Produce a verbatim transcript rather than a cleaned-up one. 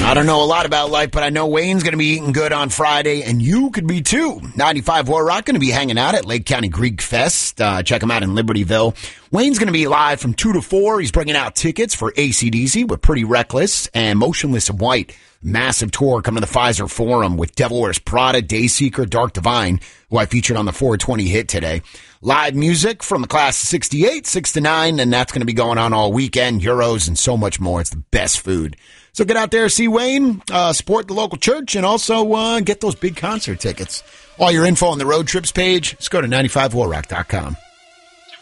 I don't know a lot about life, but I know Wayne's going to be eating good on Friday, and you could be too. ninety-five War Rock going to be hanging out at Lake County Greek Fest. Uh, check him out in Libertyville. Wayne's going to be live from two to four. He's bringing out tickets for A C D C with Pretty Reckless and Motionless in White. Massive tour coming to the Pfizer Forum with Devil Wears Prada, Dayseeker, Dark Divine, who I featured on the four twenty hit today. Live music from the class of sixty-eight, six to nine, and that's going to be going on all weekend. Euros and so much more. It's the best food. So get out there, see Wayne, uh, support the local church, and also uh, get those big concert tickets. All your info on the road trips page, just go to ninety-five war rock dot com.